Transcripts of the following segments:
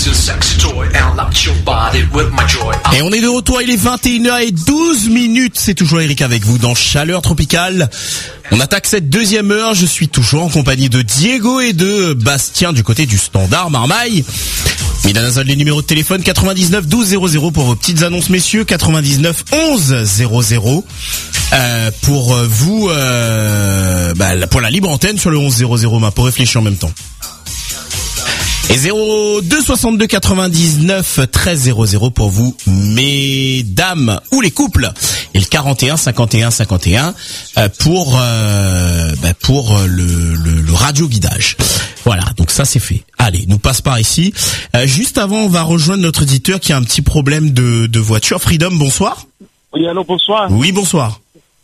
Et on est de retour, il est 21h12. C'est toujours Eric avec vous dans Chaleur Tropicale. On attaque cette deuxième heure. Je suis toujours en compagnie de Diego et de Bastien du côté du Standard Marmaille. Il a les numéros de téléphone 99 12 00 pour vos petites annonces, messieurs. 99 11 00 pour vous, pour la libre antenne sur le 11 00, pour réfléchir en même temps. Et 02 62 99 13 00 pour vous, mesdames ou les couples. Et le 41 51 51 pour le radio guidage. Voilà, donc ça c'est fait. Allez, nous passe par ici. Juste avant, on va rejoindre notre éditeur qui a un petit problème de voiture. Freedom, bonsoir. Oui, allô, bonsoir. Oui, bonsoir.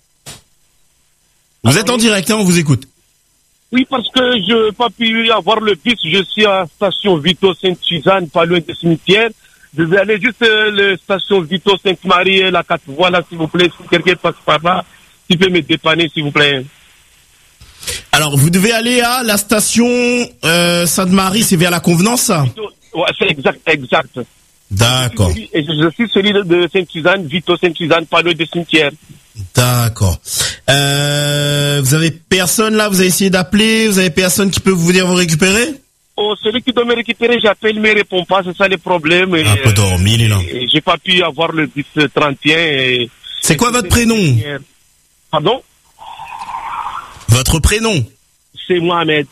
Vous êtes en direct, hein, on vous écoute. Oui, parce que je n'ai pas pu avoir le bus. Je suis à la station Vito Sainte-Suzanne, pas loin du cimetière. Je vais aller juste la station Vito Sainte-Marie, la 4 voies là, s'il vous plaît. Si quelqu'un passe par là, s'il peut me dépanner, s'il vous plaît. Alors, vous devez aller à la station Sainte-Marie, c'est vers la Convenance, ça? Ouais, c'est exact. D'accord. Et je suis celui de Sainte-Suzanne, Vito Sainte-Suzanne, pas loin du cimetière. D'accord. Vous avez personne là, vous avez essayé d'appeler, vous avez personne qui peut vous dire vous récupérer? Oh, celui qui doit me récupérer, j'appelle, mais il ne répond pas, c'est ça le problème. Un peu dormi, il est là. J'ai pas pu avoir le bus 31. C'est quoi votre prénom? Pardon? Votre prénom? C'est Mohamed.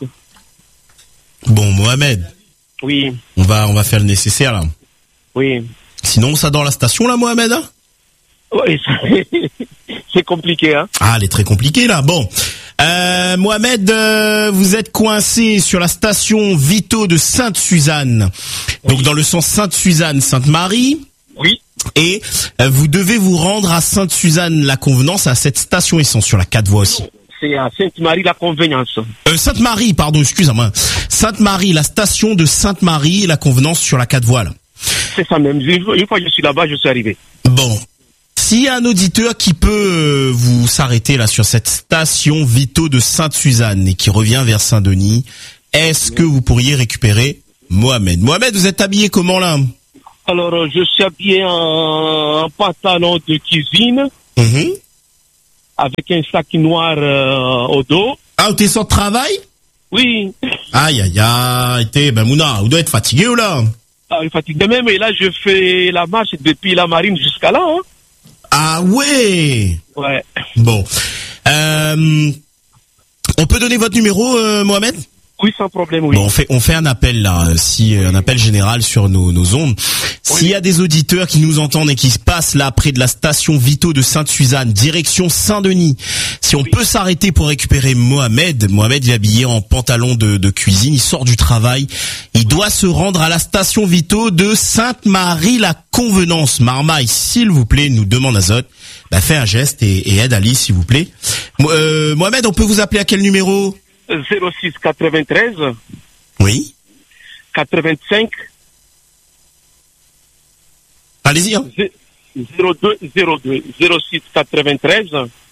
Bon, Mohamed. Oui. On va faire le nécessaire là. Oui. Sinon, ça dans la station là, Mohamed, hein? Oui, c'est compliqué, hein. Ah, elle est très compliquée là. Bon, Mohamed, vous êtes coincé sur la station Vito de Sainte-Suzanne, donc dans le sens Sainte-Suzanne-Sainte-Marie. Oui. Et vous devez vous rendre à Sainte-Suzanne-la-Convenance, à cette station essence sur la 4 voies aussi. C'est à Sainte-Marie-la-Convenance. Sainte-Marie, pardon, excusez-moi. Sainte-Marie, la station de Sainte-Marie-la-Convenance sur la 4 voies là. C'est ça même. Une fois que je suis là-bas, je suis arrivé. Bon. S'il y a un auditeur qui peut vous s'arrêter là sur cette station Vito de Sainte-Suzanne et qui revient vers Saint-Denis, est-ce que vous pourriez récupérer Mohamed? Mohamed, vous êtes habillé comment là? Alors, je suis habillé en pantalon de cuisine, avec un sac noir au dos. Ah, t'es sur le travail? Oui. Aïe, Mouna, vous devez être fatigué ou là? Ah, je suis fatigué même, et là, je fais la marche depuis la marine jusqu'à là, hein. Ah ouais. Ouais. Bon. On peut donner votre numéro, Mohamed? Oui, sans problème, oui. Bon, on fait un appel là, un appel général sur nos ondes. S'il y a des auditeurs qui nous entendent et qui se passent là près de la station Vito de Sainte-Suzanne, direction Saint-Denis, si on peut s'arrêter pour récupérer Mohamed il est habillé en pantalon de cuisine, il sort du travail, il doit se rendre à la station Vito de Sainte-Marie-la-Convenance, Marmaille, s'il vous plaît, nous demande Azote. Fais un geste et aide Alice, s'il vous plaît. Mohamed, on peut vous appeler à quel numéro? 06 93. Oui. 85. Allez-y, hein. 02 06 93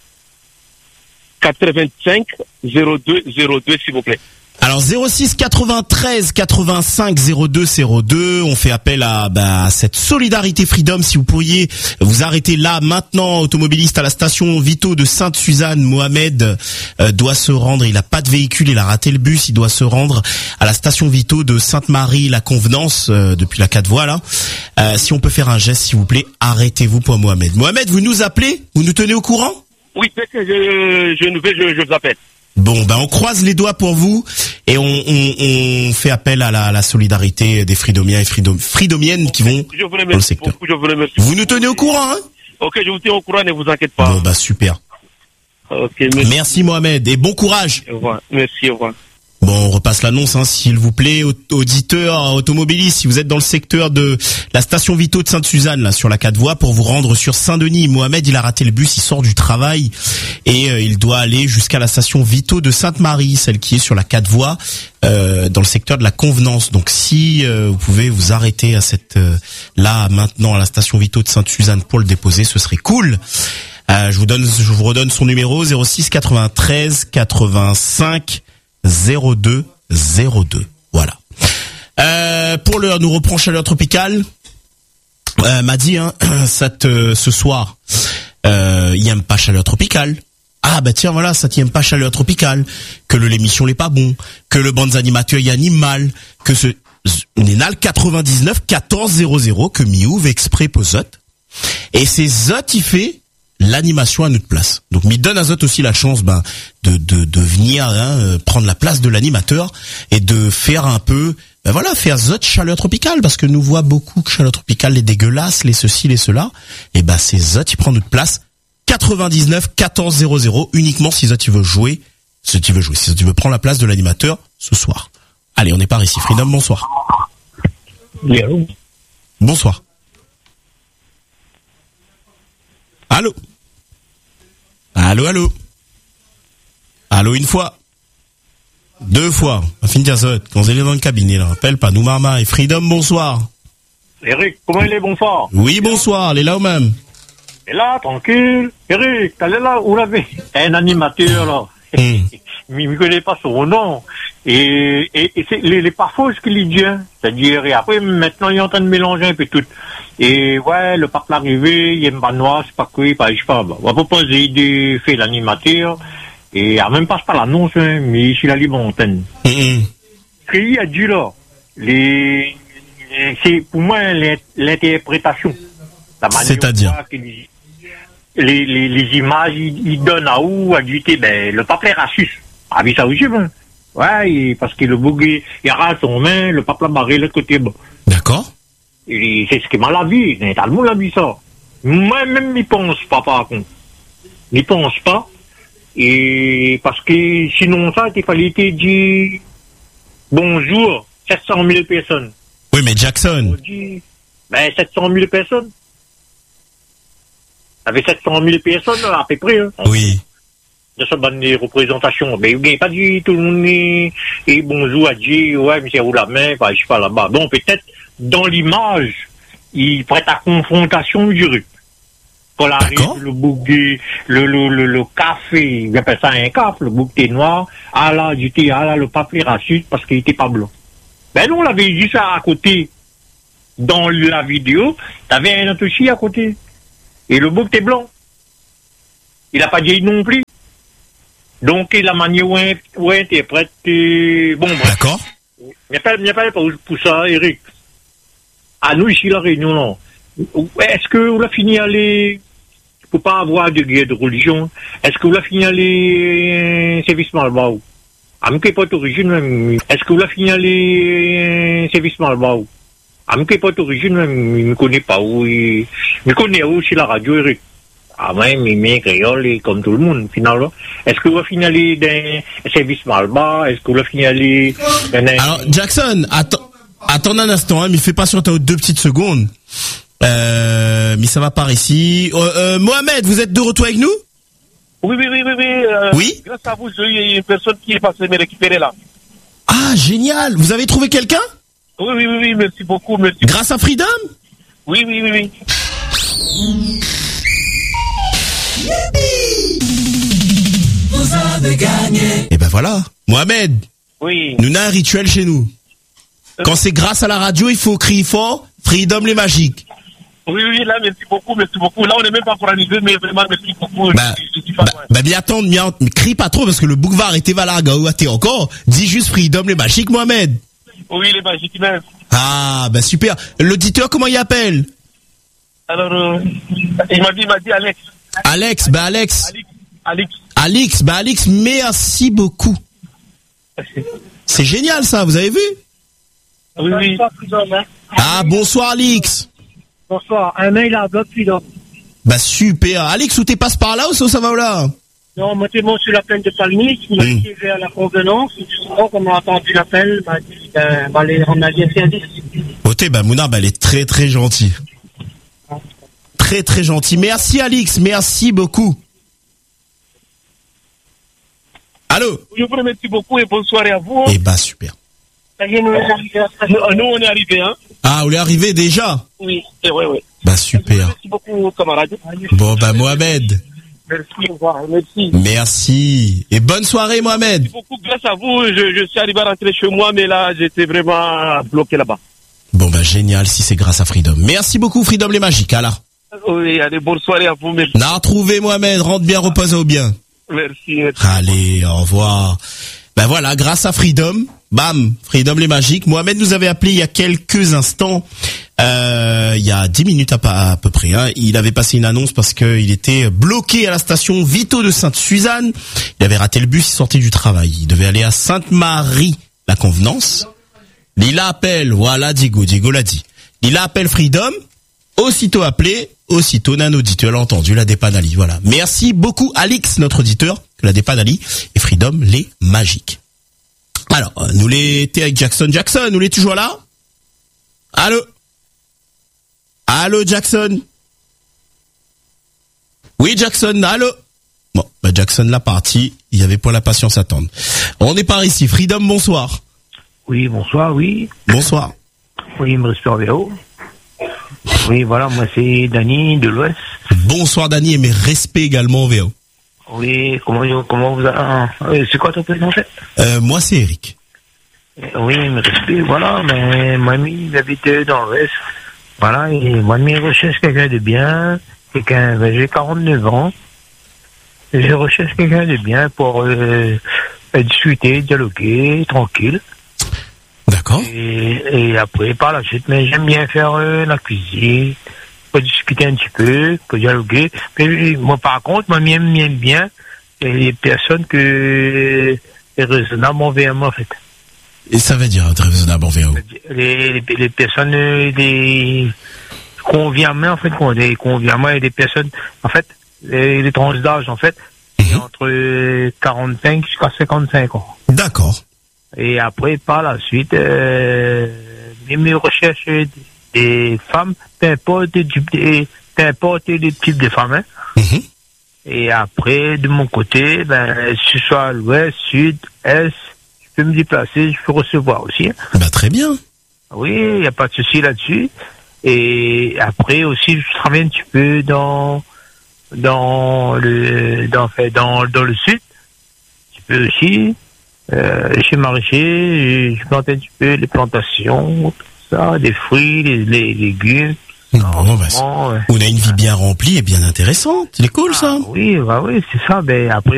85 02 s'il vous plaît. Alors 06 93 85 02 02, on fait appel à cette solidarité Freedom. Si vous pourriez vous arrêter là maintenant, automobiliste à la station Vito de Sainte-Suzanne, Mohamed doit se rendre, il a pas de véhicule, il a raté le bus, il doit se rendre à la station Vito de Sainte-Marie-la-Convenance depuis la 4 voies là. Si on peut faire un geste s'il vous plaît, arrêtez-vous pour Mohamed. Mohamed, vous nous appelez? Vous nous tenez au courant? Oui, dès que je vous appelle. Bon, on croise les doigts pour vous et on fait appel à la solidarité des Freedomiens et Freedomiennes qui vont dans le secteur. Vous nous tenez au courant, hein? Ok, je vous tiens au courant, ne vous inquiétez pas. Bon, super. Ok, merci Mohamed et bon courage. Au revoir. Merci, au revoir. Bon, on repasse l'annonce, hein, s'il vous plaît, auditeurs, automobilistes, si vous êtes dans le secteur de la station Vito de Sainte-Suzanne, là, sur la 4 voies, pour vous rendre sur Saint-Denis. Mohamed, il a raté le bus, il sort du travail, et il doit aller jusqu'à la station Vito de Sainte-Marie, celle qui est sur la 4 voies, dans le secteur de la Convenance. Donc, si vous pouvez vous arrêter à là, maintenant, à la station Vito de Sainte-Suzanne pour le déposer, ce serait cool. Je vous redonne son numéro, 06 93 85 02 02. Voilà. pour l'heure, nous reprend Chaleur Tropicale. M'a dit, ce soir, il aime pas Chaleur Tropicale. Ah bah tiens voilà, ça t'aime pas Chaleur Tropicale, que l'émission n'est pas bon, que le bandes animateurs y anime mal, que ce Nénal 99 14 00 que Miouv exprès pour Zot. Et c'est Zot qui fait l'animation à notre place. Donc mi donne à Zot aussi la chance de venir prendre la place de l'animateur et de faire un peu faire Zot Chaleur Tropicale, parce que nous voit beaucoup que Chaleur Tropicale les dégueulasses, les ceci, les cela. Et c'est Zot qui prend notre place. 99 14 00 uniquement si tu veux jouer, si tu veux prendre la place de l'animateur ce soir. Allez, on est par ici. Freedom, bonsoir. Allô. Bonsoir. Allô. Allô. Allô une fois. Deux fois. On va finir ça. Quand vous allez dans le cabinet, là, rappelle pas nous Marma et Freedom, bonsoir. Eric, comment il est, bonsoir? Oui, bonsoir, elle est là ou même? Et là, tranquille. Eric, t'allais là, où l'avez? Un animateur, là. Mais il ne connaît pas son nom. Et c'est les parfois ce qu'il dit, hein. C'est-à-dire, et après, maintenant, il est en train de mélanger un peu tout. Et ouais, le parc l'arrivée, il y a un banois, c'est pas quoi, je sais pas. On va proposer de faire l'animateur. Et même pas l'annonce, hein, mais ici, la libre antenne. Ce qu'il a dit là, c'est pour moi l'interprétation. C'est-à-dire? Les images, ils donnent à où, à du le papier raciste. Ah, oui, ça aussi, ben. Ouais, parce que le bouguet, il rase son main, le papier barré l'autre côté, bon. D'accord. Et c'est ce qui m'a la vie, tout le monde a vu ça. Moi-même, n'y pense pas, par contre. N'y pense pas. Et parce que sinon, ça, il fallait te dire bonjour, 700 000 personnes. Oui, mais Jackson. 700 000 personnes. Avec 700 000 personnes, à peu près. Hein. Oui. De cette bonne représentation. Mais il n'y a pas dit tout le monde et bonjour à dire, ouais, mais c'est où la main, je suis pas là-bas. Bon, peut-être, dans l'image, il prête à confrontation, je dirais. Quand arrive le bouquet, le café, il appelle ça un café, le bouquet noir, le papier raciste parce qu'il était pas blanc. Ben non, on l'avait dit ça à côté. Dans la vidéo, t'avais un autre chien à côté. Et le bouquet blanc. Il a pas dit non plus. Donc, la manière où interprète, bon, bref. D'accord. Il n'y a pas pour ça, Eric. À nous, ici, la Réunion, non. Est-ce que vous l'avez fini à aller, pour pas avoir de guerre de religion, est-ce que vous l'avez fini à aller, service Malbao? À me pas d'origine, même. Est-ce que vous l'avez fini à aller, service Malbao? À me pas d'origine, même. Il me connaît pas où, il me connaît où, chez la radio, Eric. Ah, même, il met créole, comme tout le monde, finalement. Est-ce que vous l'avez fini à aller dans service Malba? Est-ce que vous l'avez fini à aller Alors, Jackson, attends un instant, hein, mais fais pas sur ta 2 petites secondes. Mais ça va par ici. Mohamed, vous êtes de retour avec nous? Oui. Oui. Grâce à vous, j'ai une personne qui est passée me récupérer là. Ah, génial. Vous avez trouvé quelqu'un? Oui, merci beaucoup, merci. Grâce à Freedom? Oui. Vous avez gagné. Et ben voilà. Mohamed. Oui. Nous avons un rituel chez nous. Quand c'est grâce à la radio, il faut crier fort, Freedom les magiques. Oui, là, merci beaucoup. Là, on n'est même pas pour arriver, mais vraiment, merci beaucoup. Bien attendre, mais crie pas trop, parce que le bouc va arrêter Valaga ou t'es encore. Dis juste Freedom les magiques, Mohamed. Oui, les magiques, même. Ah, super. L'auditeur, comment il appelle? Alors, il m'a dit Alex. Alex, merci beaucoup. C'est génial, ça, vous avez vu? Oui. Ah, bonsoir, Alex. Bonsoir. Un mail à Bob Freedom. Super. Alex, où t'es passe par là ou ça va là? Non, moi, c'est bon sur la plaine de Palmy, qui m'a été vers la convenance. Justement, comme on a entendu l'appel, m'a dit, on a bien fait un disque. Mouna, elle est très, très gentille. Très, très gentil. Merci, Alex. Merci beaucoup. Allô? Je vous remercie beaucoup et bonne soirée à vous. Super. Ça y est, nous on est arrivés, hein. Ah, on est arrivé déjà? Oui, oui. Super. Merci beaucoup, camarades. Bon, Mohamed. Merci, au revoir, merci. Merci. Et bonne soirée, Mohamed. Merci beaucoup, grâce à vous, je suis arrivé à rentrer chez moi, mais là, j'étais vraiment bloqué là-bas. Bon bah génial si c'est grâce à Freedom. Merci beaucoup Freedom les magiques, alors. Oui, allez, bonne soirée à vous. Merci. N'a retrouvé Mohamed, rentre bien, repose-au bien. Merci. Allez, au revoir. Ben voilà, grâce à Freedom, bam, Freedom les magiques. Mohamed nous avait appelé il y a quelques instants, il y a 10 minutes à peu près. Hein. Il avait passé une annonce parce qu'il était bloqué à la station Vito de Sainte-Suzanne. Il avait raté le bus, il sortait du travail. Il devait aller à Sainte-Marie-la-Convenance. Il appelle, voilà Diego l'a dit. Il appelle Freedom, aussitôt appelé, aussitôt un auditeur l'a entendu, la dépanali. Voilà. Merci beaucoup Alix, notre auditeur, la dépanali et Freedom les magiques. Alors, nous l'étions avec Jackson, nous l'est toujours là? Allô Jackson? Oui Jackson, allô? Bon, bah Jackson l'a parti, il y avait pas la patience à attendre. On est par ici, Freedom, bonsoir. Oui, bonsoir, oui. Bonsoir. Oui, me respect VO. Oui, voilà, moi c'est Dany de l'Ouest. Bonsoir Dany et mes respects également au VO. Oui, comment vous avez... c'est quoi ton prénom en fait? Moi c'est Eric. Oui, mes respects, voilà, mais mamie il habite dans l'Ouest. Voilà, et mamie recherche quelqu'un de bien, j'ai 49 ans. Je recherche quelqu'un de bien pour discuter, dialoguer, tranquille. D'accord. Et après, par la suite, mais j'aime bien faire la cuisine, pour discuter un petit peu, pour dialoguer. Mais moi, par contre, moi, j'aime bien les personnes que est raisonnable envers moi, en fait. Et ça veut dire raisonnable envers vous? Les personnes, les conviamment, en fait, des conviamment et des personnes, en fait, les tranches d'âge, en fait, entre 45 jusqu'à 55 ans. D'accord. Et après, par la suite, mes recherches des femmes, peu importe les types de femmes. Hein. Mm-hmm. Et après, de mon côté, que ce soit à l'ouest, sud, est, je peux me déplacer, je peux recevoir aussi. Hein. Bah très bien. Oui, il n'y a pas de souci là-dessus. Et après aussi, je travaille un petit peu dans le sud. Je peux aussi. Chez maraîcher, je plante un petit peu les plantations, tout ça, des fruits, les légumes. Bon, bah, on a une vie bien remplie et bien intéressante. C'est cool, ça. Oui, c'est ça. Ben, après,